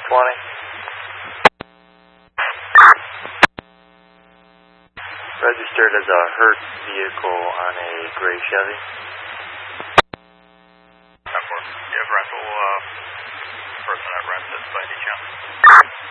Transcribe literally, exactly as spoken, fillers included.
twenty. Registered as a Hertz vehicle on a gray Chevy. ten four. Do you have rental uh, person that rents it by any chance?